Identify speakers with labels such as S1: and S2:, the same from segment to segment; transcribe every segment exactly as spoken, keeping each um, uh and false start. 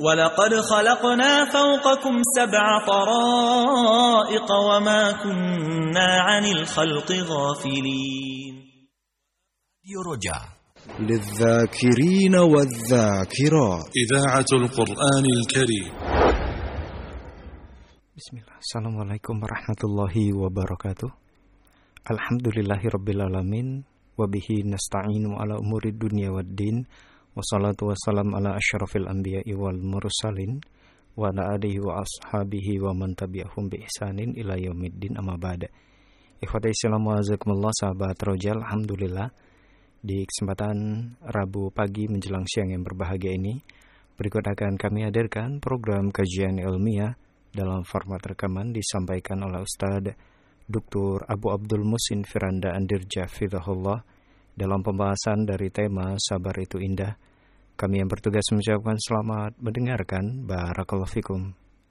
S1: وَلَقَدْ خَلَقْنَا فَوْقَكُمْ سَبْعَ طَرَائِقَ وَمَا كُنَّا عَنِ الْخَلْقِ غَافِلِينَ.
S2: راديو رجاء
S3: للذاكرين والذاكرات
S4: إذاعة القرآن الكريم.
S5: Bismillah. Assalamualaikum warahmatullahi wabarakatuh. Alhamdulillahirrabbilalamin. Wabihi nasta'inu ala umuri dunia waddin. Wassalatu wassalam ala asyrafil anbiya'i wal mursalin. Wa ala alihi wa ashabihi wa man tabi'ahum bi ihsanin ila yaumiddin amma ba'da. Ikhwati Islam wa azakumullah, sahabat Roja, alhamdulillah di kesempatan Rabu pagi menjelang siang yang berbahagia ini, berikut akan kami hadirkan program kajian ilmiah dalam format rekaman disampaikan oleh Ustadz Doktor Abu Abdul Musin Firanda Andirja Fidhahullah dalam pembahasan dari tema Sabar Itu Indah. Kami yang bertugas mengucapkan selamat mendengarkan. Barakallahu fikum.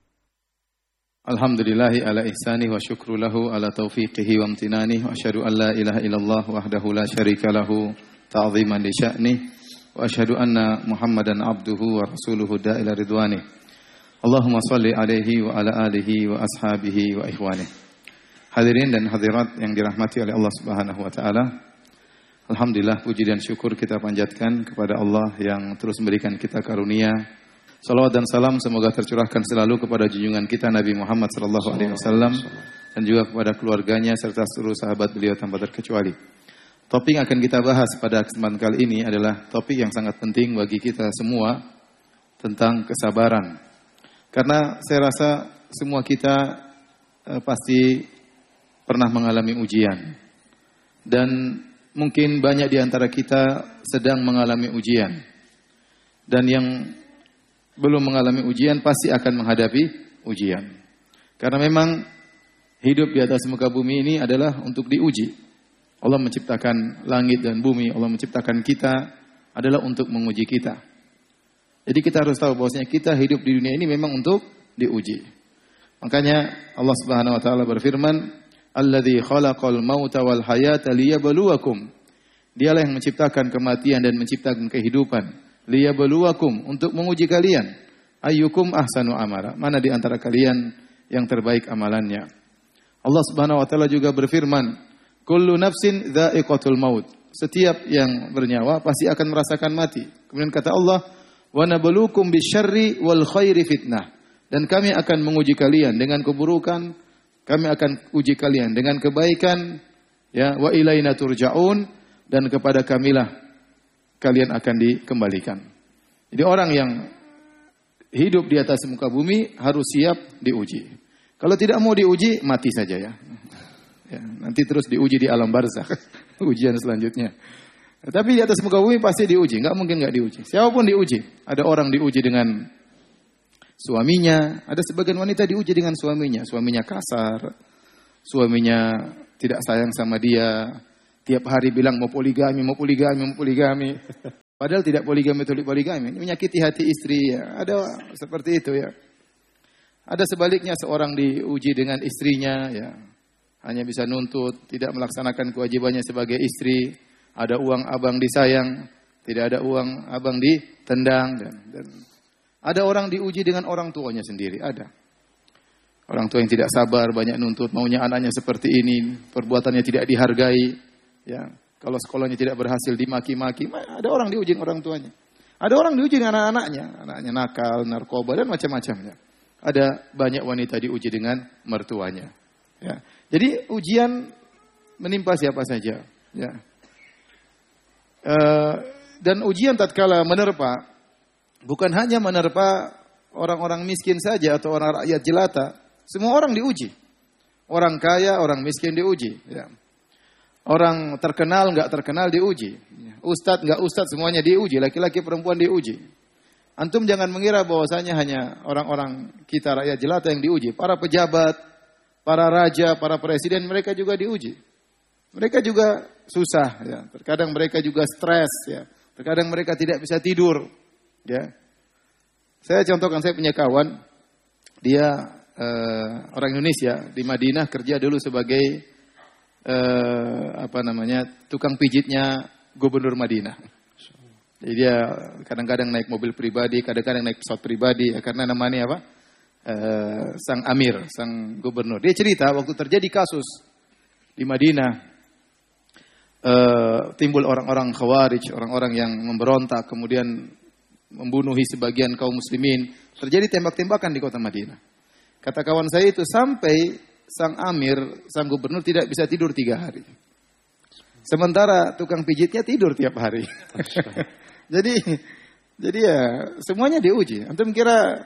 S6: Alhamdulillahi ala ihsani wa syukru lahu ala taufiqihi wa amtinani wa asyhadu an la ilaha illallah wahdahu la syarika lahu ta'ziman li sya'ni wa asyhadu anna Muhammadan abduhu wa rasuluhu da'ila ridwani. Allahumma salli alaihi wa ala alihi wa ashabihi wa ikhwani. Hadirin dan hadirat yang dirahmati oleh Allah Subhanahu wa taala. Alhamdulillah, puji dan syukur kita panjatkan kepada Allah yang terus memberikan kita karunia. Salawat dan salam semoga tercurahkan selalu kepada junjungan kita Nabi Muhammad sallallahu alaihi wasallam dan juga kepada keluarganya serta seluruh sahabat beliau tanpa terkecuali. Topik yang akan kita bahas pada kesempatan kali ini adalah topik yang sangat penting bagi kita semua tentang kesabaran. Karena saya rasa semua kita eh, pasti pernah mengalami ujian. Dan mungkin banyak di antara kita sedang mengalami ujian. Dan yang belum mengalami ujian pasti akan menghadapi ujian. Karena memang hidup di atas muka bumi ini adalah untuk diuji. Allah menciptakan langit dan bumi, Allah menciptakan kita adalah untuk menguji kita. Jadi kita harus tahu bahwasanya kita hidup di dunia ini memang untuk diuji. Makanya Allah Subhanahu wa taala berfirman, "Alladzi khalaqal mauta wal hayata liyabluwakum." Dialah yang menciptakan kematian dan menciptakan kehidupan. Liyabluwakum, untuk menguji kalian. Ayyukum ahsanu amala, mana di antara kalian yang terbaik amalannya. Allah Subhanahu wa taala juga berfirman, kullu nafsin dha'iqatul maut. Setiap yang bernyawa pasti akan merasakan mati. Kemudian kata Allah, wa nabluukum bisyarri wal khairi fitnah. Dan kami akan menguji kalian dengan keburukan, kami akan uji kalian dengan kebaikan, ya, wa ilaina turja'un, dan kepada kamilah kalian akan dikembalikan. Jadi orang yang hidup di atas muka bumi harus siap diuji. Kalau tidak mau diuji, mati saja ya. Ya, nanti terus diuji di alam barzakh, ujian selanjutnya. Tapi di atas muka bumi pasti diuji, enggak mungkin enggak diuji. Siapapun diuji. Ada orang diuji dengan suaminya, ada sebagian wanita diuji dengan suaminya. Suaminya kasar, suaminya tidak sayang sama dia. Tiap hari bilang mau poligami, mau poligami, mau poligami. Padahal tidak poligami, tidak poligami. Ini menyakiti hati istri. Ya. Ada seperti itu ya. Ada sebaliknya, seorang diuji dengan istrinya. Ya. Hanya bisa nuntut, tidak melaksanakan kewajibannya sebagai istri. Ada uang abang disayang, tidak ada uang abang ditendang. Dan, dan ada orang diuji dengan orang tuanya sendiri. Ada. Orang tua yang tidak sabar, banyak nuntut, maunya anaknya seperti ini. Perbuatannya tidak dihargai. Ya, kalau sekolahnya tidak berhasil dimaki-maki, ada orang diuji dengan orang tuanya. Ada orang diuji dengan anak-anaknya, anaknya nakal, narkoba dan macam-macamnya. Ada banyak wanita diuji dengan mertuanya. Ya. Jadi ujian menimpa siapa saja. Ya. E, dan ujian tatkala menerpa, bukan hanya menerpa orang-orang miskin saja atau orang rakyat jelata. Semua orang diuji. Orang kaya, orang miskin diuji. Ya. Orang terkenal, enggak terkenal diuji. Ustadz, enggak ustadz, semuanya diuji. Laki-laki, perempuan diuji. Antum jangan mengira bahwasanya hanya orang-orang kita rakyat jelata yang diuji. Para pejabat, para raja, para presiden, mereka juga diuji. Mereka juga susah. Ya. Terkadang mereka juga stres. Ya. Terkadang mereka tidak bisa tidur. Ya. Saya contohkan, saya punya kawan. Dia uh, orang Indonesia, di Madinah kerja dulu sebagai Uh, apa namanya tukang pijitnya gubernur Madinah. Jadi dia kadang-kadang naik mobil pribadi, kadang-kadang naik pesawat pribadi, ya, karena namanya apa? Uh, sang amir, sang gubernur. Dia cerita waktu terjadi kasus di Madinah, uh, timbul orang-orang Khawarij, orang-orang yang memberontak, kemudian membunuhi sebagian kaum muslimin. Terjadi tembak-tembakan di kota Madinah. Kata kawan saya itu sampai sang amir, sang gubernur tidak bisa tidur tiga hari. Sementara tukang pijitnya tidur tiap hari. Jadi, jadi ya semuanya diuji. Antum kira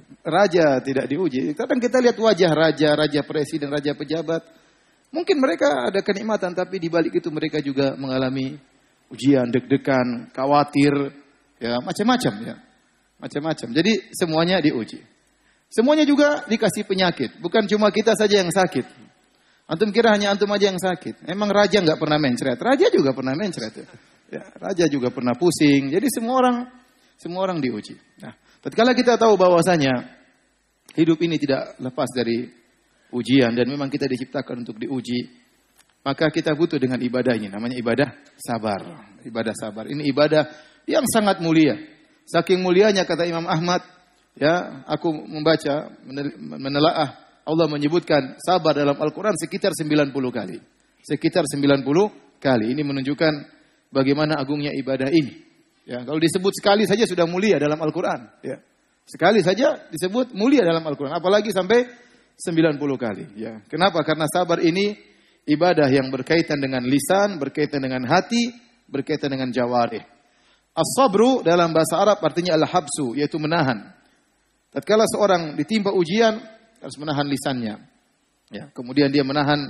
S6: raja tidak diuji? Kadang kita lihat wajah raja, raja presiden, raja pejabat. Mungkin mereka ada kenikmatan, tapi di balik itu mereka juga mengalami ujian, deg-degan, khawatir, ya macam-macam ya, macam-macam. Jadi semuanya diuji. Semuanya juga dikasih penyakit. Bukan cuma kita saja yang sakit. Antum kira hanya antum aja yang sakit. Emang raja nggak pernah mencret? Raja juga pernah mencret. Ya. Ya, raja juga pernah pusing. Jadi semua orang, semua orang diuji. Nah, tatkala kita tahu bahwasanya hidup ini tidak lepas dari ujian dan memang kita diciptakan untuk diuji, maka kita butuh dengan ibadah ini. Namanya ibadah sabar. Ibadah sabar. Ini ibadah yang sangat mulia. Saking mulianya kata Imam Ahmad, ya, aku membaca, menelaah, Allah menyebutkan sabar dalam Al-Quran sekitar sembilan puluh kali. Sekitar sembilan puluh kali. Ini menunjukkan bagaimana agungnya ibadah ini. Ya, kalau disebut sekali saja sudah mulia dalam Al-Quran. Ya. Sekali saja disebut mulia dalam Al-Quran. Apalagi sampai sembilan puluh kali. Ya. Kenapa? Karena sabar ini ibadah yang berkaitan dengan lisan, berkaitan dengan hati, berkaitan dengan jawarih. As-sabru dalam bahasa Arab artinya al-habsu, yaitu menahan. Tatkala seorang ditimpa ujian, harus menahan lisannya. Ya, kemudian dia menahan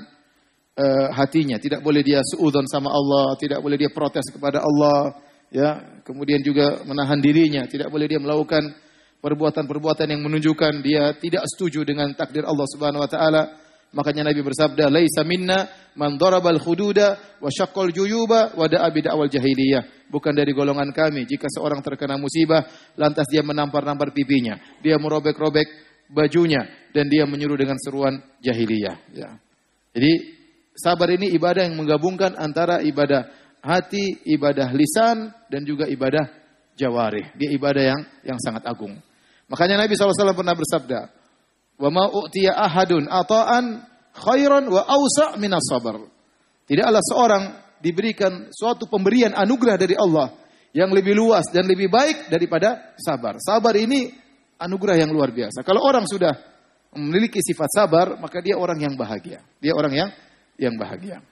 S6: uh, hatinya. Tidak boleh dia suudzon sama Allah, tidak boleh dia protes kepada Allah. Ya, kemudian juga menahan dirinya. Tidak boleh dia melakukan perbuatan-perbuatan yang menunjukkan dia tidak setuju dengan takdir Allah Subhanahu Wa Taala. Makanya Nabi bersabda, "Laisa minna man darabal khududa wa syaqqal juyuba wa da'a bi da'wal jahiliyah." Bukan dari golongan kami jika seorang terkena musibah lantas dia menampar-nampar pipinya, dia merobek-robek bajunya dan dia menyuruh dengan seruan jahiliyah, ya. Jadi sabar ini ibadah yang menggabungkan antara ibadah hati, ibadah lisan dan juga ibadah jawarih. Dia ibadah yang yang sangat agung. Makanya Nabi shallallahu alaihi wasallam pernah bersabda, "Wa ma u'tiya ahadun ata'an khairan wa awsa' minas sabar." Tidaklah seorang diberikan suatu pemberian anugerah dari Allah yang lebih luas dan lebih baik daripada sabar. Sabar ini anugerah yang luar biasa. Kalau orang sudah memiliki sifat sabar, maka dia orang yang bahagia. Dia orang yang yang bahagia.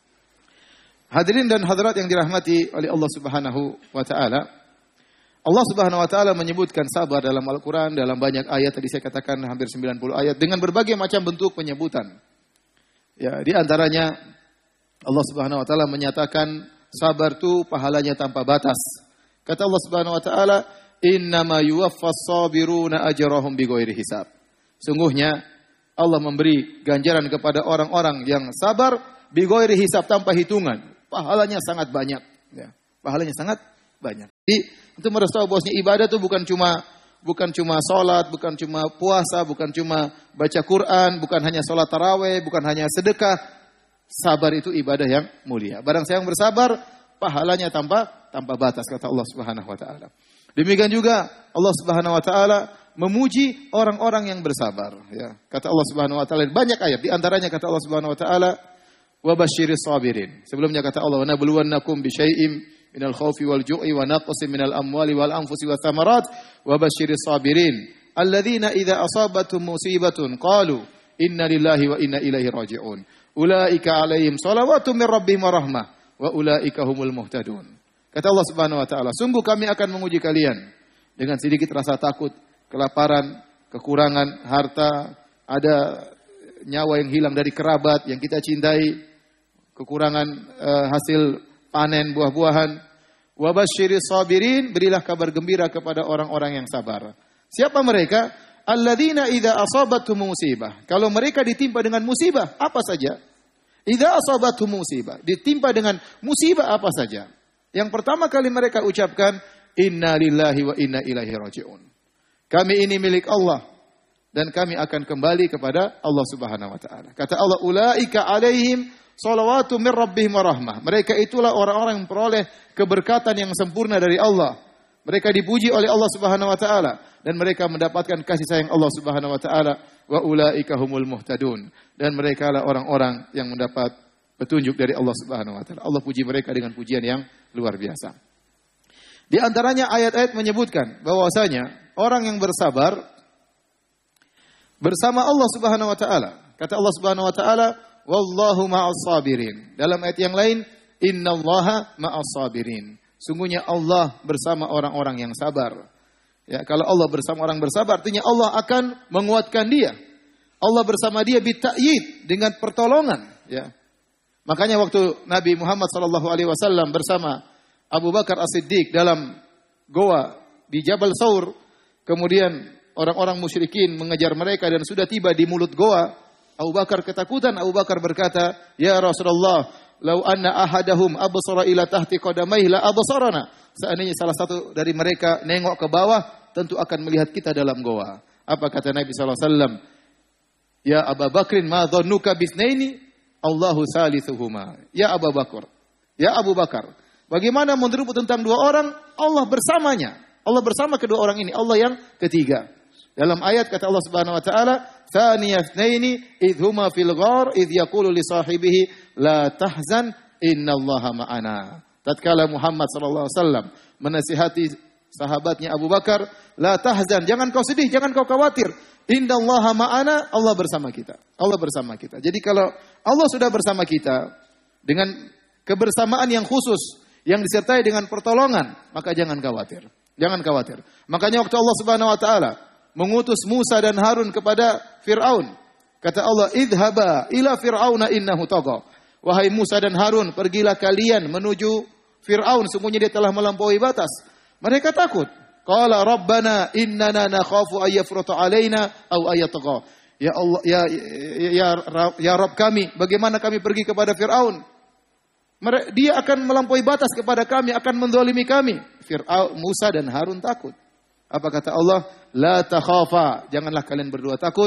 S6: Hadirin dan hadirat yang dirahmati oleh Allah Subhanahu wa taala. Allah Subhanahu wa taala menyebutkan sabar dalam Al-Qur'an dalam banyak ayat, tadi saya katakan hampir sembilan puluh ayat dengan berbagai macam bentuk penyebutan. Ya, di antaranya Allah Subhanahu wa taala menyatakan sabar itu pahalanya tanpa batas. Kata Allah Subhanahu wa taala, "Innama yuwaffas sabiruna ajrahum bighairi hisab." Sungguhnya Allah memberi ganjaran kepada orang-orang yang sabar bighairi hisab, tanpa hitungan. Pahalanya sangat banyak, ya. Pahalanya sangat banyak. Jadi untuk harus tahu bahwasanya ibadah itu bukan cuma bukan cuma salat, bukan cuma puasa, bukan cuma baca Quran, bukan hanya salat tarawih, bukan hanya sedekah. Sabar itu ibadah yang mulia. Barang siapa yang bersabar, pahalanya tanpa tanpa batas, kata Allah Subhanahu wa taala. Demikian juga Allah Subhanahu wa taala memuji orang-orang yang bersabar, ya. Kata Allah Subhanahu wa taala banyak ayat, di antaranya kata Allah Subhanahu wa taala, "Wa basyiris sabirin." Sebelumnya kata Allah, "Wa nabluwannakum bi syai'im minal khaufi wal ju'i wa naqsin minal amwali wal anfusi wath thamarat wa basyiris sabirin alladzina idza asabatuhum musibatun qalu inna lillahi wa inna ilaihi raji'un. Ulaika alaihim salawatu min rabbihim wa rahmah wa ulaika humul muhtadun." Kata Allah Subhanahu wa taala, sungguh kami akan menguji kalian dengan sedikit rasa takut, kelaparan, kekurangan harta, ada nyawa yang hilang dari kerabat yang kita cintai, kekurangan uh, hasil panen buah-buahan. Wa basyiris sabirin, berilah kabar gembira kepada orang-orang yang sabar. Siapa mereka? Alladzina idza asabatuhum musibah. Kalau mereka ditimpa dengan musibah apa saja? Idza asabatuhum musibah, ditimpa dengan musibah apa saja? Yang pertama kali mereka ucapkan inna lillahi wa inna ilaihi raji'un. Kami ini milik Allah dan kami akan kembali kepada Allah Subhanahu wa taala. Kata Allah, ulaika alaihim Shalawatu mir rabbihim wa rahmah. Mereka itulah orang-orang yang memperoleh keberkatan yang sempurna dari Allah. Mereka dipuji oleh Allah Subhanahu wa taala dan mereka mendapatkan kasih sayang Allah Subhanahu wa taala. Wa ulaika humul muhtadun. Dan mereka lah orang-orang yang mendapat petunjuk dari Allah Subhanahu wa taala. Allah puji mereka dengan pujian yang luar biasa. Di antaranya ayat-ayat menyebutkan bahwasanya orang yang bersabar bersama Allah Subhanahu wa taala. Kata Allah Subhanahu wa taala, "Wallahu ma'as sabirin." Dalam ayat yang lain, "Innallaha ma'as sabirin." Sungguhnya Allah bersama orang-orang yang sabar. Ya, kalau Allah bersama orang bersabar, artinya Allah akan menguatkan dia. Allah bersama dia bita'yid, dengan pertolongan, ya. Makanya waktu Nabi Muhammad sallallahu alaihi wasallam bersama Abu Bakar As-Siddiq dalam goa di Jabal Saur, kemudian orang-orang musyrikin mengejar mereka dan sudah tiba di mulut goa, Abu Bakar ketakutan. Abu Bakar berkata, "Ya Rasulullah, lau anna ahadahum absara ila tahti qadamaihi la absarana." Seandainya salah satu dari mereka nengok ke bawah, tentu akan melihat kita dalam goa. Apa kata Nabi sallallahu alaihi wasallam? "Ya Abu Bakrin, ma dhannuka bisnaini? Allahu salisuhuma." Ya Abu Bakar, ya Abu Bakar, bagaimana menurutmu tentang dua orang? Allah bersamanya. Allah bersama kedua orang ini. Allah yang ketiga. Dalam ayat kata Allah Subhanahu wa taala, "Tsaniyasnaini idh huma fil ghar idh yaqulu li sahibihi la tahzan innallaha ma'ana." Tatkala Muhammad sallallahu alaihi wasallam menasihati sahabatnya Abu Bakar, "La tahzan, jangan kau sedih, jangan kau khawatir. Innallaha ma'ana, Allah bersama kita." Allah bersama kita. Jadi kalau Allah sudah bersama kita dengan kebersamaan yang khusus yang disertai dengan pertolongan, maka jangan khawatir. Jangan khawatir. Makanya waktu Allah Subhanahu wa taala mengutus Musa dan Harun kepada Fir'aun, kata Allah, "Idhaba ila Fir'auna innahu tagha." Wahai Musa dan Harun, pergilah kalian menuju Fir'aun, sungguhnya dia telah melampaui batas. Mereka takut. Qala rabbana innana nakhafu ay yafruta alaina aw ay yatgha. Ya Allah, ya ya ya, ya Rabb kami, bagaimana kami pergi kepada Fir'aun? Dia akan melampaui batas kepada kami, akan menzalimi kami. Fir'aun, Musa dan Harun takut. Apa kata Allah? La takhafa, janganlah kalian berdua takut.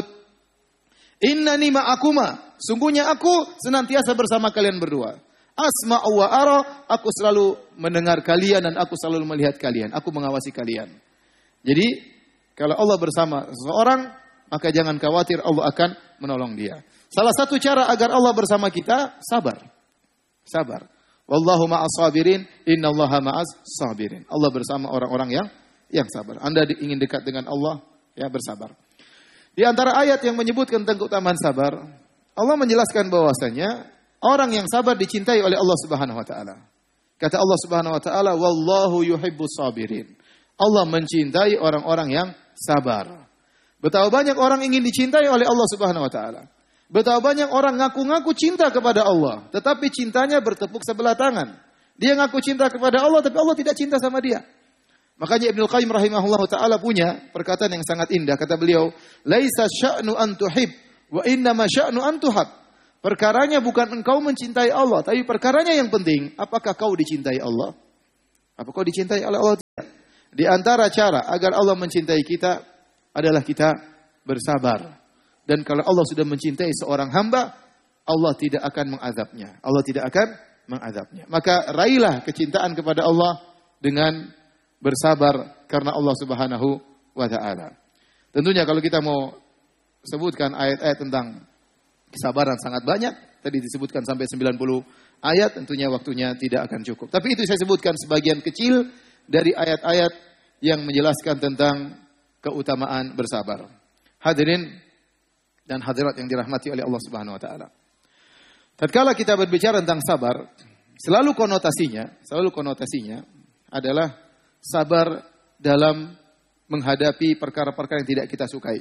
S6: Innani ma'akuma, sungguhnya aku senantiasa bersama kalian berdua. Asma'u wa ara, aku selalu mendengar kalian dan aku selalu melihat kalian. Aku mengawasi kalian. Jadi, kalau Allah bersama seseorang, maka jangan khawatir, Allah akan menolong dia. Salah satu cara agar Allah bersama kita, sabar. Sabar. Wallahu ma'as sabirin, innallaha ma'as sabirin. Allah bersama orang-orang yang yang sabar. Anda ingin dekat dengan Allah, ya bersabar. Di antara ayat yang menyebutkan tentang keutamaan sabar, Allah menjelaskan bahwasanya orang yang sabar dicintai oleh Allah Subhanahu wa taala. Kata Allah Subhanahu wa taala, "Wallahu yuhibbus sabirin." Allah mencintai orang-orang yang sabar. Betapa banyak orang ingin dicintai oleh Allah Subhanahu wa taala. Betapa banyak orang ngaku-ngaku cinta kepada Allah, tetapi cintanya bertepuk sebelah tangan. Dia ngaku cinta kepada Allah, tapi Allah tidak cinta sama dia. Makanya Ibnu Qayyim rahimahullah ta'ala punya perkataan yang sangat indah. Kata beliau, "Laisa sya'nu an tuhib, wa innama sya'nu an tuhab." Perkaranya bukan engkau mencintai Allah, tapi perkaranya yang penting, apakah kau dicintai Allah? Apa kau dicintai oleh Allah? Tidak. Di antara cara agar Allah mencintai kita adalah kita bersabar. Dan kalau Allah sudah mencintai seorang hamba, Allah tidak akan mengazabnya. Allah tidak akan mengazabnya. Maka raihlah kecintaan kepada Allah dengan bersabar karena Allah Subhanahu wa taala. Tentunya kalau kita mau sebutkan ayat-ayat tentang kesabaran sangat banyak, tadi disebutkan sampai sembilan puluh ayat, tentunya waktunya tidak akan cukup. Tapi itu saya sebutkan sebagian kecil dari ayat-ayat yang menjelaskan tentang keutamaan bersabar. Hadirin dan hadirat yang dirahmati oleh Allah Subhanahu wa taala. Tatkala kita berbicara tentang sabar, selalu konotasinya, selalu konotasinya adalah sabar dalam menghadapi perkara-perkara yang tidak kita sukai.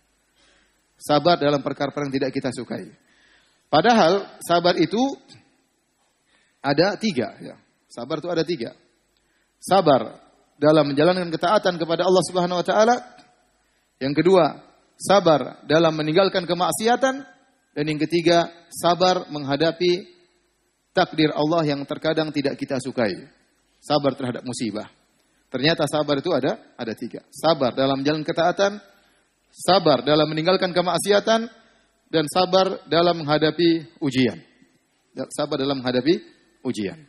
S6: Sabar dalam perkara-perkara yang tidak kita sukai. Padahal sabar itu ada tiga. Ya. Sabar itu ada tiga. Sabar dalam menjalankan ketaatan kepada Allah Subhanahu wa taala. Yang kedua, sabar dalam meninggalkan kemaksiatan. Dan yang ketiga, sabar menghadapi takdir Allah yang terkadang tidak kita sukai. Sabar terhadap musibah. Ternyata sabar itu ada ada tiga. Sabar dalam jalan ketaatan, sabar dalam meninggalkan kemaksiatan, dan sabar dalam menghadapi ujian. sabar dalam menghadapi ujian.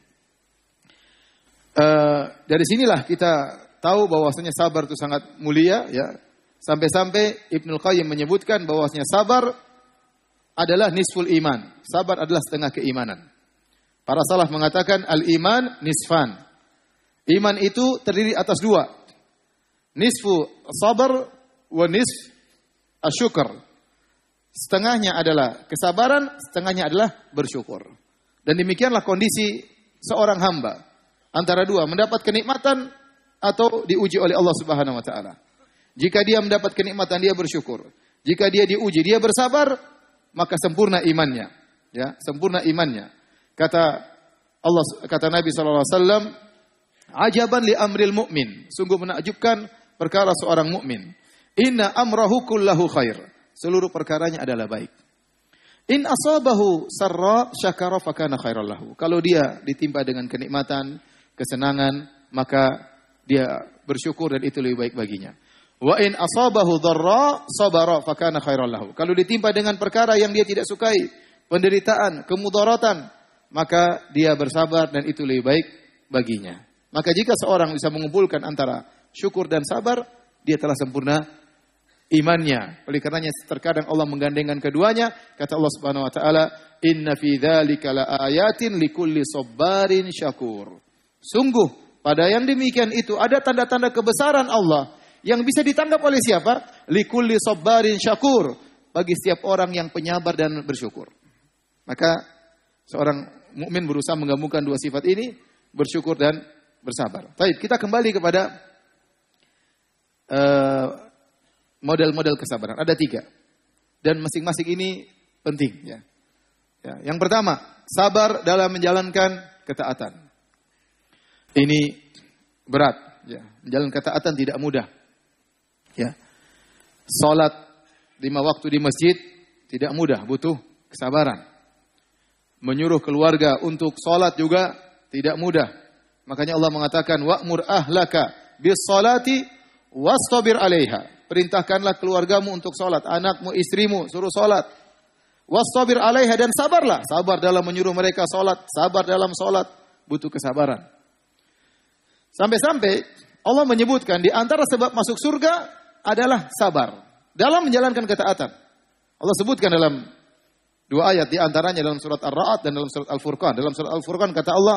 S6: Uh, dari sinilah kita tahu bahwasanya sabar itu sangat mulia, ya. Sampai-sampai Ibnul Qayyim menyebutkan bahwasanya sabar adalah nisful iman. Sabar adalah setengah keimanan. Para salaf mengatakan al-iman nisfan. Iman itu terdiri atas dua. Nisfu sabar wa nisf asyukur. Setengahnya adalah kesabaran, setengahnya adalah bersyukur. Dan demikianlah kondisi seorang hamba. Antara dua, mendapat kenikmatan atau diuji oleh Allah Subhanahu wa taala. Jika dia mendapat kenikmatan, dia bersyukur. Jika dia diuji, dia bersabar, maka sempurna imannya. Ya, sempurna imannya. Kata Allah, kata Nabi sallallahu alaihi wasallam, "Ajaban li amril mu'min." Sungguh menakjubkan perkara seorang mukmin. Inna amrahu kullahu khair. Seluruh perkaranya adalah baik. In asabahu sarra syakara fakana khairal lahu. Kalau dia ditimpa dengan kenikmatan, kesenangan, maka dia bersyukur dan itu lebih baik baginya. Wa in asabahu dharra sabara fakana khairal lahu. Kalau ditimpa dengan perkara yang dia tidak sukai, penderitaan, kemudaratan, maka dia bersabar dan itu lebih baik baginya. Maka jika seorang bisa mengumpulkan antara syukur dan sabar, dia telah sempurna imannya. Oleh karenanya terkadang Allah menggandengkan keduanya. Kata Allah Subhanahu wa taala, "Inna fi dzalika laayatin likulli sabarin syakur." Sungguh pada yang demikian itu ada tanda-tanda kebesaran Allah yang bisa ditangkap oleh siapa? Likulli sabarin syakur, bagi setiap orang yang penyabar dan bersyukur. Maka seorang mukmin berusaha menggabungkan dua sifat ini, bersyukur dan bersabar. Baik, kita kembali kepada uh, model-model kesabaran. Ada tiga. Dan masing-masing ini penting. Ya. Ya. Yang pertama, sabar dalam menjalankan ketaatan. Ini berat. Ya. Menjalankan ketaatan tidak mudah. Ya. Salat lima waktu di masjid tidak mudah, butuh kesabaran. Menyuruh keluarga untuk salat juga tidak mudah. Makanya Allah mengatakan, wa'mur ahlaka bis salati wastabir 'alaiha. Perintahkanlah keluargamu untuk salat, anakmu, istrimu suruh salat. Wastabir 'alaiha, dan sabarlah, sabar dalam menyuruh mereka salat, sabar dalam salat, butuh kesabaran. Sampai-sampai Allah menyebutkan di antara sebab masuk surga adalah sabar dalam menjalankan ketaatan. Allah sebutkan dalam dua ayat, di antaranya dalam surat Ar-Ra'd dan dalam surat Al-Furqan. Dalam surat Al-Furqan kata Allah,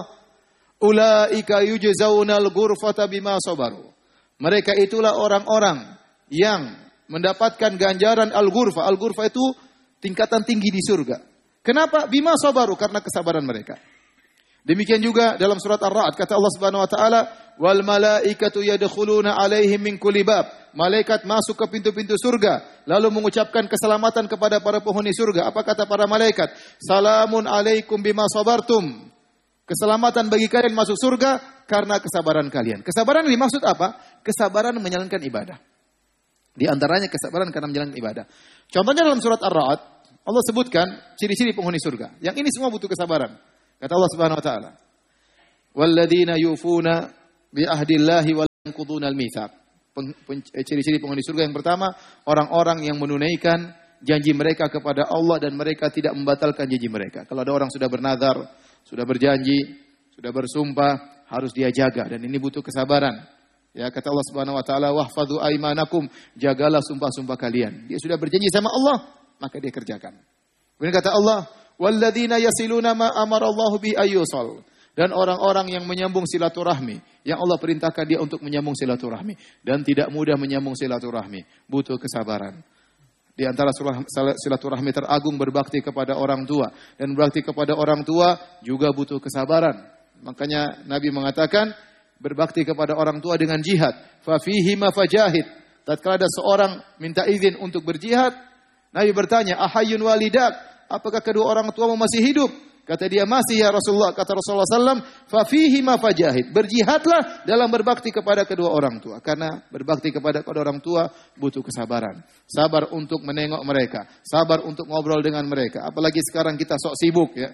S6: "Ulaika yujzaunal ghurfata bima sabaru." Mereka itulah orang-orang yang mendapatkan ganjaran al-ghurfa. Al-ghurfa itu tingkatan tinggi di surga. Kenapa? Bima sabaru, karena kesabaran mereka. Demikian juga dalam surat Ar-Ra'd kata Allah Subhanahu wa taala, "Wal malaikatu yadkhuluna 'alaihim min kulli bab." Malaikat masuk ke pintu-pintu surga lalu mengucapkan keselamatan kepada para penghuni surga. Apa kata para malaikat? "Salamun 'alaikum bima sabartum." Keselamatan bagi kalian masuk surga karena kesabaran kalian. Kesabaran yang dimaksud apa? Kesabaran menjalankan ibadah. Di antaranya kesabaran karena menjalankan ibadah. Contohnya dalam surat Ar-Ra'd, Allah sebutkan ciri-ciri penghuni surga. Yang ini semua butuh kesabaran. Kata Allah Subhanahu wa taala, "Walladzina yufuna bi ahdillahi wa la yanquduna al-mitsaq." Ciri-ciri penghuni surga yang pertama, orang-orang yang menunaikan janji mereka kepada Allah dan mereka tidak membatalkan janji mereka. Kalau ada orang sudah bernazar, sudah berjanji, sudah bersumpah, harus dia jaga, dan ini butuh kesabaran. Ya, kata Allah Subhanahu wa taala, "Wahfadzu aimanakum." Jagalah sumpah-sumpah kalian. Dia sudah berjanji sama Allah, maka dia kerjakan. Kemudian kata Allah, "Walladzina yasiluna ma amara Allahu bi ayyusal." Dan orang-orang yang menyambung silaturahmi, yang Allah perintahkan dia untuk menyambung silaturahmi, dan tidak mudah menyambung silaturahmi, butuh kesabaran. Di antara silaturahmi teragung berbakti kepada orang tua, dan berbakti kepada orang tua juga butuh kesabaran. Makanya Nabi mengatakan berbakti kepada orang tua dengan jihad. Fa fihi ma fajahid. Tatkala ada seorang minta izin untuk berjihad, Nabi bertanya, "Ahayyun walidak?" Apakah kedua orang tuamu masih hidup? Kata dia, "Masih ya Rasulullah." Kata Rasulullah sallallahu alaihi wasallam, "Fa fihi ma fajahid." Berjihadlah dalam berbakti kepada kedua orang tua. Karena berbakti kepada kedua orang tua butuh kesabaran. Sabar untuk menengok mereka, sabar untuk ngobrol dengan mereka. Apalagi sekarang kita sok sibuk ya.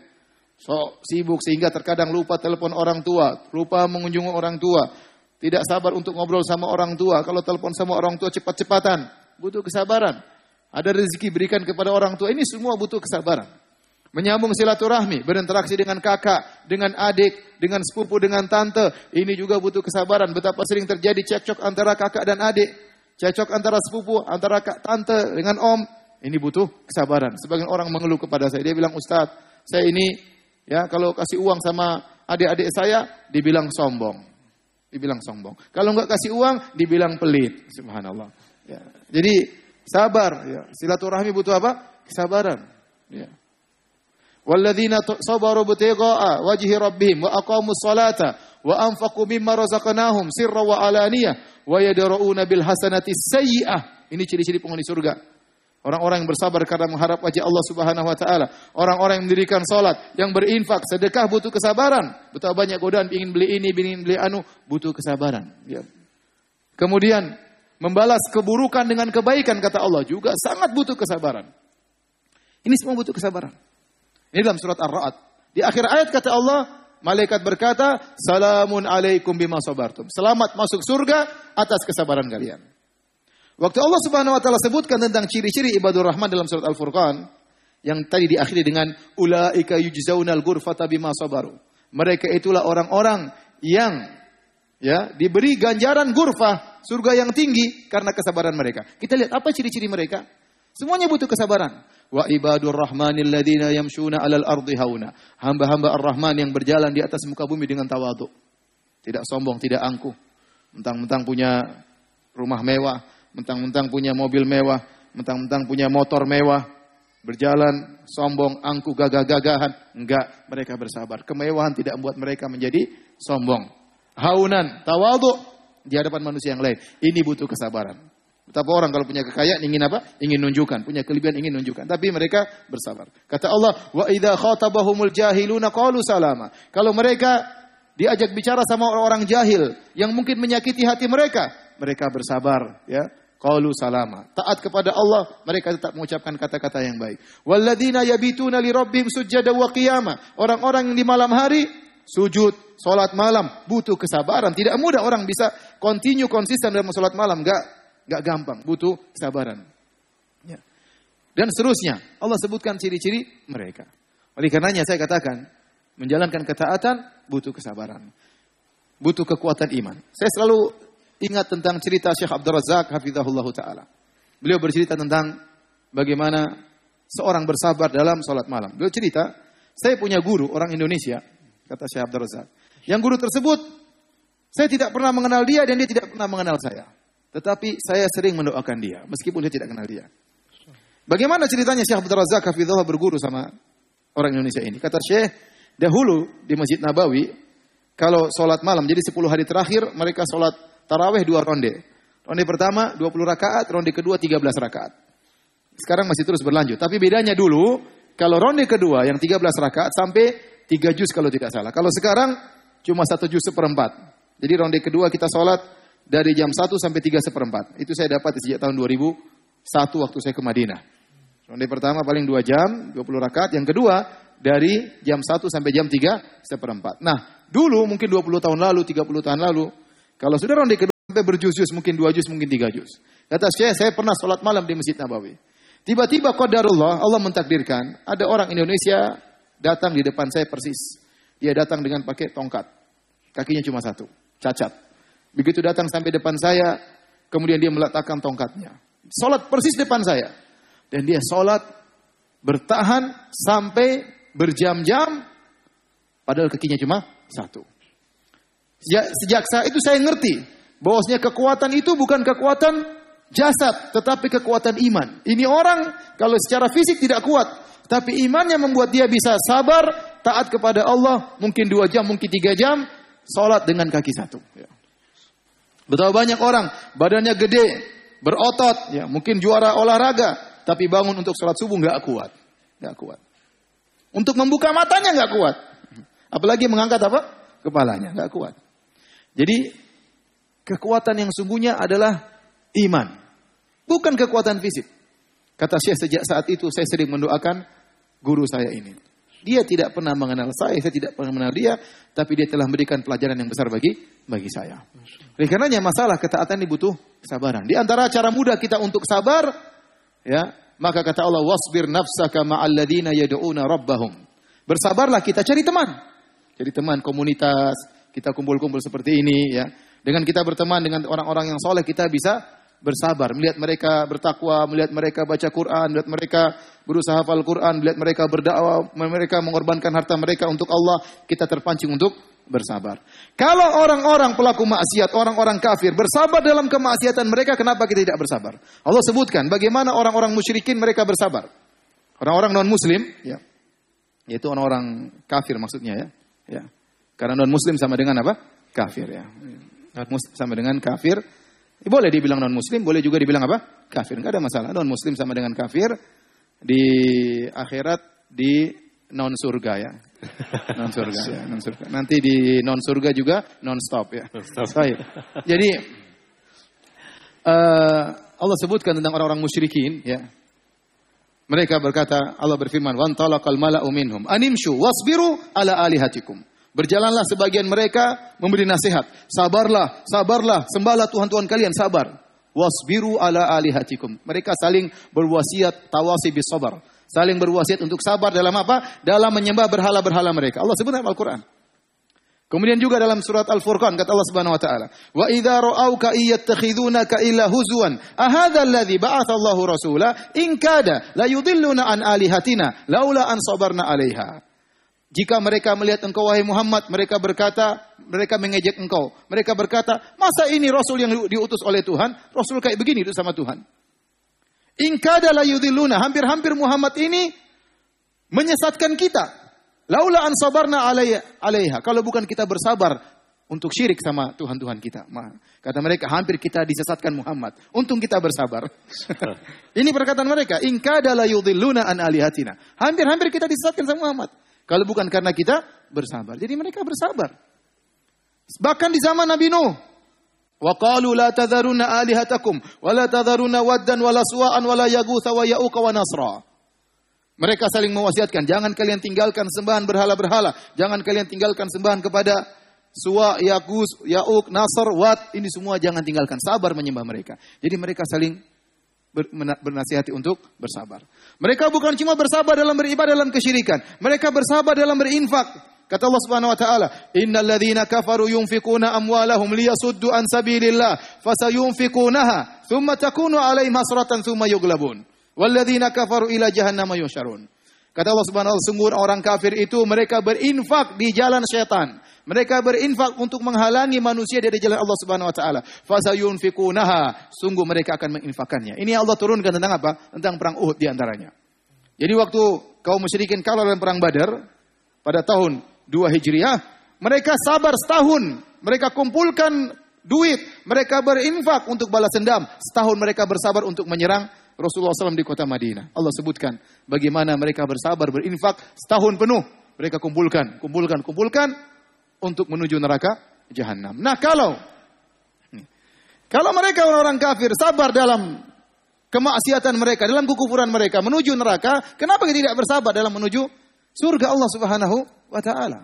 S6: Sok sibuk sehingga terkadang lupa telepon orang tua, lupa mengunjungi orang tua, tidak sabar untuk ngobrol sama orang tua. Kalau telepon sama orang tua cepat-cepatan, butuh kesabaran. Ada rezeki berikan kepada orang tua, ini semua butuh kesabaran. Menyambung silaturahmi, berinteraksi dengan kakak, dengan adik, dengan sepupu, dengan tante. Ini juga butuh kesabaran. Betapa sering terjadi cekcok antara kakak dan adik. Cekcok antara sepupu, antara kak, tante dengan om. Ini butuh kesabaran. Sebagian orang mengeluh kepada saya. Dia bilang, Ustaz, saya ini ya kalau kasih uang sama adik-adik saya, dibilang sombong. Dibilang sombong. Kalau enggak kasih uang, dibilang pelit. Subhanallah. Ya. Jadi sabar. Ya. Silaturahmi butuh apa? Kesabaran. Ya. Walladzina sabaru btigha'a wajhi rabbihim wa aqamus salata wa anfaqu mimma razaqnahum sirra wa alaniyah wa yadra'una bil hasanati sayyi'ah. Ini ciri-ciri penghuni surga. Orang-orang yang bersabar karena mengharap wajah Allah Subhanahu wa taala. Orang-orang yang mendirikan salat, yang berinfak, sedekah butuh kesabaran. Betapa banyak godaan ingin beli ini, ingin beli anu, butuh kesabaran. Ya. Kemudian membalas keburukan dengan kebaikan kata Allah juga sangat butuh kesabaran. Ini semua butuh kesabaran. Ini dalam surat Ar-Ra'd. Di akhir ayat kata Allah, malaikat berkata, "Salamun alaikum bima sabartum." Selamat masuk surga atas kesabaran kalian. Waktu Allah Subhanahu wa taala sebutkan tentang ciri-ciri ibadur rahman dalam surat Al-Furqan, yang tadi diakhiri dengan ulaika yujzaunal ghurfata bima sabaru. Mereka itulah orang-orang yang ya diberi ganjaran ghurfah, surga yang tinggi karena kesabaran mereka. Kita lihat apa ciri-ciri mereka? Semuanya butuh kesabaran. Wa ibadur rahmanil ladzina yamshuna 'alal ardi hauna. Hamba-hamba Ar-Rahman yang berjalan di atas muka bumi dengan tawadhu. Tidak sombong, tidak angkuh. Mentang-mentang punya rumah mewah, mentang-mentang punya mobil mewah, mentang-mentang punya motor mewah, berjalan sombong, angkuh, gagah-gagahan. Enggak, mereka bersabar. Kemewahan tidak membuat mereka menjadi sombong. Haunan, tawadhu di hadapan manusia yang lain. Ini butuh kesabaran. Betapa orang kalau punya kekayaan ingin apa? Ingin nunjukkan, punya kelebihan ingin nunjukkan. Tapi mereka bersabar. Kata Allah, wa idza khatabahumul jahiluna qalu salama. Kalau mereka diajak bicara sama orang-orang jahil yang mungkin menyakiti hati mereka, mereka bersabar, ya. Qalu salama. Taat kepada Allah, mereka tetap mengucapkan kata-kata yang baik. Walladzina yabituna li rabbihim sujada wa qiyama. Orang-orang yang di malam hari sujud, salat malam, butuh kesabaran. Tidak mudah orang bisa continue konsisten dalam salat malam, enggak. Gak gampang, butuh kesabaran. Ya. Dan seterusnya, Allah sebutkan ciri-ciri mereka. Oleh karenanya saya katakan, menjalankan ketaatan butuh kesabaran. Butuh kekuatan iman. Saya selalu ingat tentang cerita Syekh Abdul Razak hafizahullah ta'ala. Beliau bercerita tentang bagaimana seorang bersabar dalam sholat malam. Beliau cerita, saya punya guru orang Indonesia, kata Syekh Abdul Razak. Yang guru tersebut, saya tidak pernah mengenal dia dan dia tidak pernah mengenal saya. Tetapi saya sering mendoakan dia, meskipun dia tidak kenal dia. Bagaimana ceritanya Syekh Abdul Razak hafizahullah berguru sama orang Indonesia ini? Kata Syekh, dahulu di Masjid Nabawi, kalau sholat malam, jadi sepuluh hari terakhir, mereka sholat tarawih dua ronde. Ronde pertama dua puluh rakaat, ronde kedua tiga belas rakaat. Sekarang masih terus berlanjut. Tapi bedanya dulu, kalau ronde kedua yang tiga belas rakaat sampai tiga juz kalau tidak salah. Kalau sekarang cuma satu juz seperempat. Jadi ronde kedua kita sholat dari jam satu sampai tiga seperempat. Itu saya dapat sejak tahun dua ribu satu waktu saya ke Madinah. Ronde pertama paling dua jam, dua puluh rakaat. Yang kedua dari jam satu sampai jam tiga seperempat. Nah, dulu mungkin dua puluh tahun lalu, tiga puluh tahun lalu, kalau sudah ronde kedua sampai berjuz-juz, mungkin dua juz, mungkin tiga juz. Kata saya, saya pernah sholat malam di Masjid Nabawi. Tiba-tiba qadarullah, Allah mentakdirkan, ada orang Indonesia datang di depan saya persis. Dia datang dengan pakai tongkat. Kakinya cuma satu, cacat. Begitu datang sampai depan saya, kemudian dia meletakkan tongkatnya. Sholat persis depan saya. Dan dia sholat bertahan sampai berjam-jam, padahal kakinya cuma satu. Sejak, sejak saat itu saya ngerti, bahwasanya kekuatan itu bukan kekuatan jasad, tetapi kekuatan iman. Ini orang kalau secara fisik tidak kuat, tapi imannya membuat dia bisa sabar, taat kepada Allah, mungkin dua jam, mungkin tiga jam, sholat dengan kaki satu. Ya. Betapa banyak orang, badannya gede, berotot, ya mungkin juara olahraga, tapi bangun untuk sholat subuh nggak kuat, nggak kuat. Untuk membuka matanya nggak kuat, apalagi mengangkat apa? Kepalanya nggak kuat. Jadi kekuatan yang sungguhnya adalah iman, bukan kekuatan fisik. Kata Syekh, sejak saat itu saya sering mendoakan guru saya ini. Dia tidak pernah mengenal saya, saya tidak pernah mengenal dia, tapi dia telah memberikan pelajaran yang besar bagi bagi saya. Oleh karenanya masalah ketaatan ini butuh kesabaran. Di antara cara mudah kita untuk sabar, ya, Maka kata Allah, wasbir nafsaka ma'al ladzina yad'una rabbahum. Bersabarlah, kita cari teman. Jadi teman komunitas, kita kumpul-kumpul seperti ini ya. Dengan kita berteman dengan orang-orang yang soleh, kita bisa bersabar. Melihat mereka bertakwa, melihat mereka baca Quran, melihat mereka berusaha hafal Quran, melihat mereka berdakwah, mereka mengorbankan harta mereka untuk Allah, kita terpancing untuk bersabar. Kalau orang-orang pelaku maksiat, orang-orang kafir bersabar dalam kemaksiatan mereka, kenapa kita tidak bersabar? Allah sebutkan bagaimana orang-orang musyrikin mereka bersabar. Orang-orang non-muslim, ya, yaitu orang-orang kafir maksudnya ya. Ya. Karena non-muslim sama dengan apa? Kafir ya. Non-muslim sama dengan kafir. Boleh dibilang non-muslim, boleh juga dibilang apa? Kafir. Enggak ada masalah. Non-muslim sama dengan kafir. Di akhirat di non-surga ya. Non-surga ya. Non-surga. Nanti di non-surga juga non-stop ya. Baik. Jadi uh, Allah sebutkan tentang orang-orang musyrikin ya. Mereka berkata, Allah berfirman, "Wan talaqal mala'u minhum animshu wasbiru ala alihatikum." Berjalanlah sebagian mereka memberi nasihat. Sabarlah, sabarlah, sembahlah Tuhan-Tuhan kalian, sabar. Wasbiru ala alihatikum. Mereka saling berwasiat tawasi bis sabar. Saling berwasiat untuk sabar dalam apa? Dalam menyembah berhala-berhala mereka. Allah sebut dalam Al-Quran. Kemudian juga dalam surat Al-Furqan kata Allah Subhanahu wa taala, "Wa idza ra'auka iyattakhidunaka illa huzwan, ahadha alladhi ba'atha Allahu rasula in kada la yudilluna an alihatina laula an sabarna 'alaiha." Jika mereka melihat engkau wahai Muhammad, mereka berkata, mereka mengejek engkau. Mereka berkata, masa ini Rasul yang diutus oleh Tuhan, Rasul kayak begini itu sama Tuhan. In kada la yudilluna, hampir-hampir Muhammad ini menyesatkan kita. Laula an sabarna alaiha, kalau bukan kita bersabar untuk syirik sama Tuhan-Tuhan kita. Kata mereka, hampir kita disesatkan Muhammad. Untung kita bersabar. Ini perkataan mereka, in kada la yudilluna an alihatina. Hampir-hampir kita disesatkan sama Muhammad. Kalau bukan karena kita bersabar. Jadi mereka bersabar. Bahkan di zaman Nabi Nuh. Wa qalu la tadharuna alihatakum wa la tadharuna waddan wa la suwa'an wa la yaghutha wa ya'uqa wa nasra. Mereka saling mewasiatkan, jangan kalian tinggalkan sembahan berhala-berhala, jangan kalian tinggalkan sembahan kepada Suwa, Yaghus, Ya'uq, Nasr, Wad, ini semua jangan tinggalkan, sabar menyembah mereka. Jadi mereka saling bernasihati untuk bersabar. Mereka bukan cuma bersabar dalam beribadah dalam kesyirikan, mereka bersabar dalam berinfak. Kata Allah Subhanahu wa taala, "Innal ladzina kafaru yunfikuna amwalahum liyasuddu an sabilillah, fasayunfikunaha, thumma takunu 'alaihim hasratan thumma yughlabun. Wal ladzina kafaru ila jahannama yusyarun." Kata Allah Subhanahu wa taala, sungguh orang kafir itu mereka berinfak di jalan syaitan. Mereka berinfak untuk menghalangi manusia dari jalan Allah Subhanahu wa taala. Fasayunfikunaha, sungguh mereka akan menginfakannya. Ini Allah turunkan tentang apa? Tentang perang Uhud di antaranya. Jadi waktu kaum musyrikin kalah dalam perang Badar pada tahun dua Hijriah, mereka sabar setahun. Mereka kumpulkan duit, mereka berinfak untuk balas dendam. Setahun mereka bersabar untuk menyerang Rasulullah shallallahu alaihi wasallam di kota Madinah. Allah sebutkan bagaimana mereka bersabar berinfak setahun penuh. Mereka kumpulkan, kumpulkan, kumpulkan untuk menuju neraka Jahannam. Nah kalau kalau mereka orang-orang kafir sabar dalam kemaksiatan mereka, dalam kekufuran mereka menuju neraka, kenapa kita tidak bersabar dalam menuju surga Allah Subhanahu wa taala?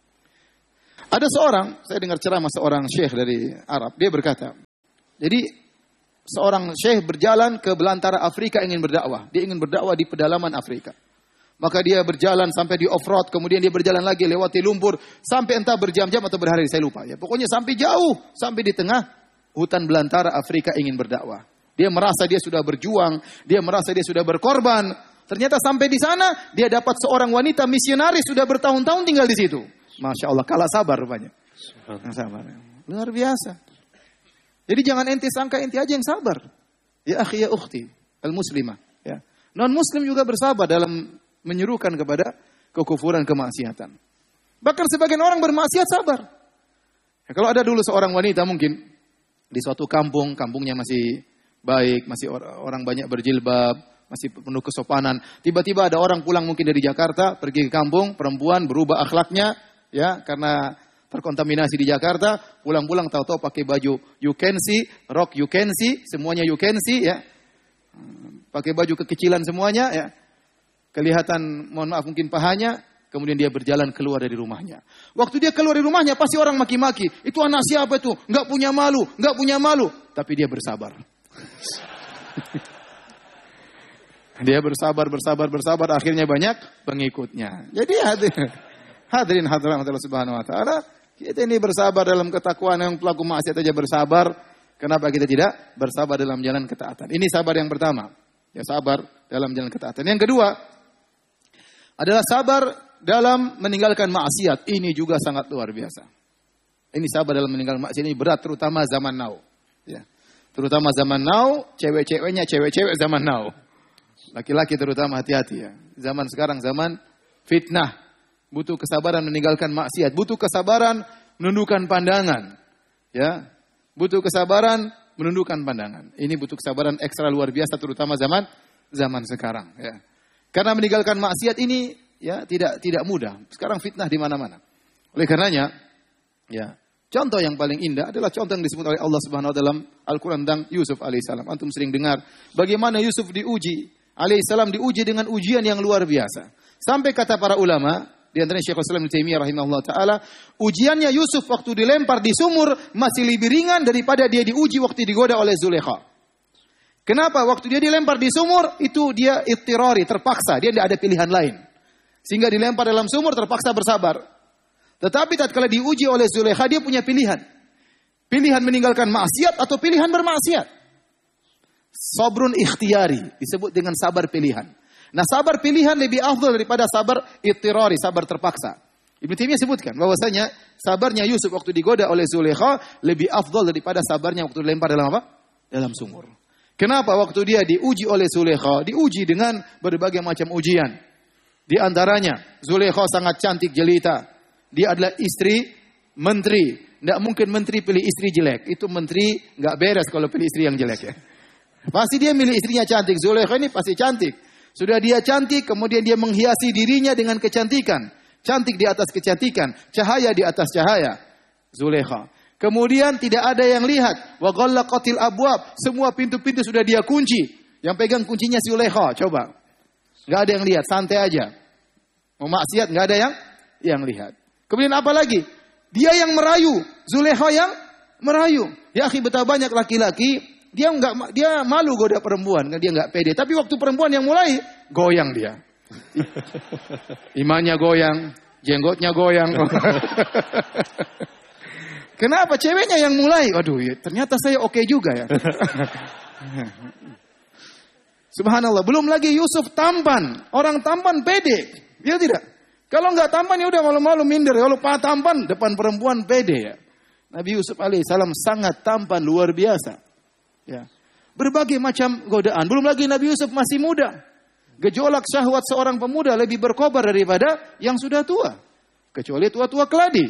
S6: Ada seorang, saya dengar ceramah seorang syekh dari Arab, dia berkata, jadi seorang syekh berjalan ke belantara Afrika ingin berdakwah, dia ingin berdakwah di pedalaman Afrika. Maka dia berjalan sampai di off-road, kemudian dia berjalan lagi lewati lumpur, sampai entah berjam-jam atau berhari, saya lupa. Ya, pokoknya sampai jauh, sampai di tengah hutan belantara Afrika ingin berdakwah. Dia merasa dia sudah berjuang, dia merasa dia sudah berkorban. Ternyata sampai di sana, dia dapat seorang wanita misionaris sudah bertahun-tahun tinggal di situ. Masya Allah, kalah sabar rupanya. Sabar. Luar biasa. Jadi jangan ente sangka ente aja yang sabar. Ya akhi ya ukhti, al-muslimah. Ya. Non-muslim juga bersabar dalam menyerukan kepada kekufuran, kemaksiatan. Bahkan sebagian orang bermaksiat sabar. Ya, kalau ada dulu seorang wanita mungkin di suatu kampung, kampungnya masih baik, masih or- orang banyak berjilbab, masih penuh kesopanan. Tiba-tiba ada orang pulang mungkin dari Jakarta, pergi ke kampung, perempuan berubah akhlaknya, ya karena terkontaminasi di Jakarta, pulang-pulang tahu-tahu pakai baju you can see, rok you can see, semuanya you can see, ya, pakai baju kekecilan semuanya, ya. Kelihatan, mohon maaf mungkin pahanya, kemudian dia berjalan keluar dari rumahnya. Waktu dia keluar dari rumahnya, pasti orang maki-maki. Itu anak siapa itu? Enggak punya malu, enggak punya malu. Tapi dia bersabar. Dia bersabar, bersabar, bersabar, akhirnya banyak pengikutnya. Jadi hadirin, hadirin hadirat Allah Subhanahu wa taala, kita ini bersabar dalam ketakwaan, yang pelaku maksiat aja bersabar. Kenapa kita tidak bersabar dalam jalan ketaatan? Ini sabar yang pertama. Ya, sabar dalam jalan ketaatan. Yang kedua adalah sabar dalam meninggalkan maksiat. Ini juga sangat luar biasa. Ini sabar dalam meninggalkan maksiat ini berat, terutama zaman now. Ya. Terutama zaman now, cewek-ceweknya cewek-cewek zaman now. Laki-laki terutama hati-hati ya. Zaman sekarang zaman fitnah. Butuh kesabaran meninggalkan maksiat. Butuh kesabaran menundukkan pandangan. Ya. Butuh kesabaran menundukkan pandangan. Ini butuh kesabaran ekstra luar biasa terutama zaman zaman sekarang ya. Karena meninggalkan maksiat ini ya tidak tidak mudah. Sekarang fitnah di mana-mana. Oleh karenanya ya, contoh yang paling indah adalah contoh yang disebut oleh Allah Subhanahu wa taala dalam Al-Qur'an tentang Yusuf alaihissalam. Antum sering dengar bagaimana Yusuf diuji, alaihissalam diuji dengan ujian yang luar biasa. Sampai kata para ulama, di antaranya Syekhul Islam Ibnu Taimiyah rahimahullah taala, ujiannya Yusuf waktu dilempar di sumur masih lebih ringan daripada dia diuji waktu digoda oleh Zulaikha. Kenapa? Waktu dia dilempar di sumur itu dia ittirari, terpaksa, dia tidak ada pilihan lain. Sehingga dilempar dalam sumur terpaksa bersabar. Tetapi tatkala diuji oleh Zulaikha dia punya pilihan. Pilihan meninggalkan maksiat atau pilihan bermaksiat. Sabrun ikhtiyari disebut dengan sabar pilihan. Nah, sabar pilihan lebih afdal daripada sabar ittirari, sabar terpaksa. Ibnu Taimiyah sebutkan bahwasanya sabarnya Yusuf waktu digoda oleh Zulaikha lebih afdal daripada sabarnya waktu dilempar dalam apa? Dalam sumur. Kenapa? Waktu dia diuji oleh Zulaikha, diuji dengan berbagai macam ujian. Di antaranya, Zulaikha sangat cantik jelita. Dia adalah istri menteri. Tidak mungkin menteri pilih istri jelek. Itu menteri nggak beres kalau pilih istri yang jelek ya. Pasti dia milih istrinya cantik. Zulaikha ini pasti cantik. Sudah dia cantik, kemudian dia menghiasi dirinya dengan kecantikan. Cantik di atas kecantikan, cahaya di atas cahaya. Zulaikha. Kemudian tidak ada yang lihat. Wa ghallaqatil abwab. Semua pintu-pintu sudah dia kunci. Yang pegang kuncinya Zulaikha. Coba. Enggak ada yang lihat, santai aja. Mau maksiat enggak ada yang yang lihat. Kemudian apa lagi? Dia yang merayu, Zulaikha yang merayu. Ya akhi, betapa banyak laki-laki dia enggak dia malu goda perempuan, dia enggak pede. Tapi waktu perempuan yang mulai, goyang dia. Imannya goyang, jenggotnya goyang. Kenapa? Ceweknya yang mulai. Waduh, ya, ternyata saya oke okay juga ya. Subhanallah. Belum lagi Yusuf tampan. Orang tampan pede. Ya tidak? Kalau enggak tampan ya udah malu-malu minder. Kalau tampan depan perempuan pede ya. Nabi Yusuf alaihissalam sangat tampan luar biasa. Ya. Berbagai macam godaan. Belum lagi Nabi Yusuf masih muda. Gejolak syahwat seorang pemuda lebih berkobar daripada yang sudah tua. Kecuali tua-tua keladi.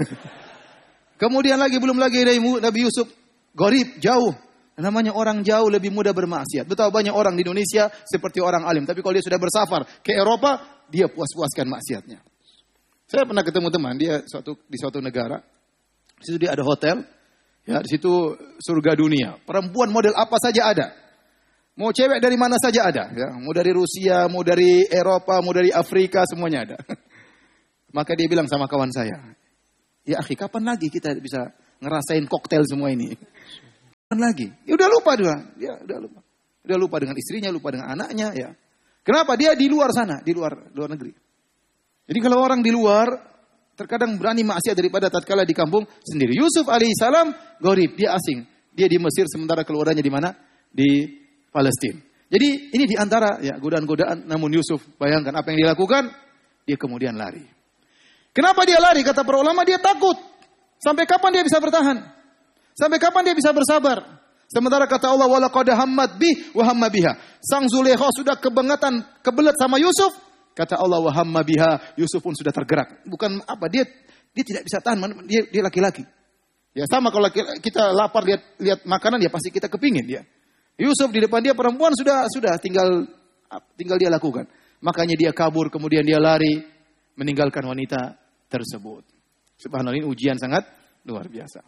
S6: Kemudian lagi belum lagi Nabi Yusuf gharib, jauh. Namanya orang jauh lebih mudah bermaksiat. Betapa banyak orang di Indonesia seperti orang alim. Tapi kalau dia sudah bersafar ke Eropa, dia puas-puaskan maksiatnya. Saya pernah ketemu teman, dia suatu, di suatu negara. Di situ dia ada hotel. Ya, di situ surga dunia. Perempuan model apa saja ada. Mau cewek dari mana saja ada. Ya, mau dari Rusia, mau dari Eropa, mau dari Afrika, semuanya ada. Maka dia bilang sama kawan saya, ya akhi, kapan lagi kita bisa ngerasain koktail semua ini? Kapan lagi? Ya udah lupa dia. Dia udah lupa. Udah lupa dengan istrinya, lupa dengan anaknya. Ya. Kenapa? Dia di luar sana, di luar luar negeri. Jadi kalau orang di luar, terkadang berani maksiat daripada tatkala di kampung sendiri. Yusuf alaihissalam gharib, dia asing. Dia di Mesir sementara keluarganya di mana? Di Palestina. Jadi ini di antara ya godaan-godaan. Namun Yusuf, bayangkan apa yang dilakukan, dia kemudian lari. Kenapa dia lari? Kata para ulama, dia takut. Sampai kapan dia bisa bertahan? Sampai kapan dia bisa bersabar? Sementara kata Allah, walaqad hammat bih wa hamma biha. Sang Zulaikha sudah kebangetan, kebelet sama Yusuf. Kata Allah, wa hamma biha, Yusuf pun sudah tergerak. Bukan apa, dia dia tidak bisa tahan, dia dia laki-laki. Ya sama kalau kita lapar lihat lihat makanan, ya pasti kita kepingin dia. Yusuf di depan dia perempuan sudah sudah tinggal tinggal dia lakukan. Makanya dia kabur, kemudian dia lari meninggalkan wanita tersebut. Subhanallah, ini ujian sangat luar biasa.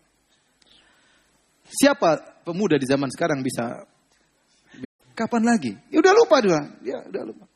S6: Siapa pemuda di zaman sekarang bisa kapan lagi? Ya udah lupa dia, ya udah lupa.